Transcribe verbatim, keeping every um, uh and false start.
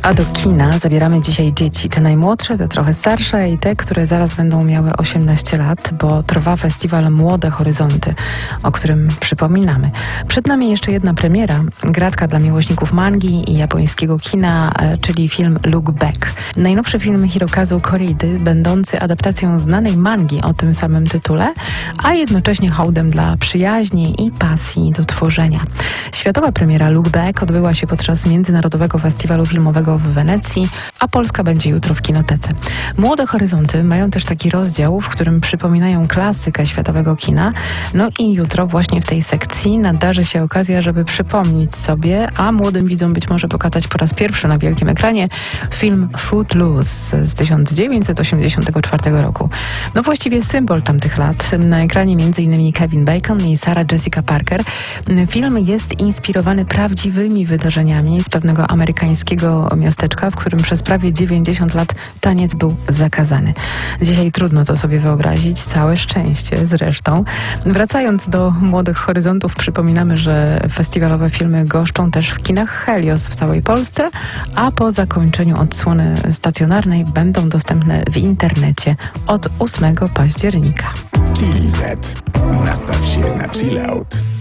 A do kina zabieramy dzisiaj dzieci. Te najmłodsze, te trochę starsze i te, które zaraz będą miały osiemnaście lat, bo trwa festiwal Młode Horyzonty, o którym przypominamy. Przed nami jeszcze jedna premiera, gratka dla miłośników mangi i japońskiego kina, czyli film Look Back. Najnowszy film Hirokazu Koridy, będący adaptacją znanej mangi o tym samym tytule, a jednocześnie hołdem dla przyjaźni i pasji do tworzenia. Światowa premiera Look Back odbyła się podczas Międzynarodowego Festiwalu Filmowego w Wenecji, a Polska będzie jutro w kinotece. Młode Horyzonty mają też taki rozdział, w którym przypominają klasykę światowego kina. No i jutro właśnie w tej sekcji nadarzy się okazja, żeby przypomnieć sobie, a młodym widzom być może pokazać po raz pierwszy na wielkim ekranie film Footloose z tysiąc dziewięćset osiemdziesiątego czwartego roku. No właściwie symbol tamtych lat. Na ekranie m.in. Kevin Bacon i Sarah Jessica Parker. Film jest inspirowany prawdziwymi wydarzeniami z pewnego amerykańskiego miasteczka, w którym przez prawie dziewięćdziesiąt lat taniec był zakazany. Dzisiaj trudno to sobie wyobrazić, całe szczęście zresztą. Wracając do Młodych Horyzontów, przypominamy, że festiwalowe filmy goszczą też w kinach Helios w całej Polsce, a po zakończeniu odsłony stacjonarnej będą dostępne w internecie od ósmego października. Chili Z. Nastaw się na chill out.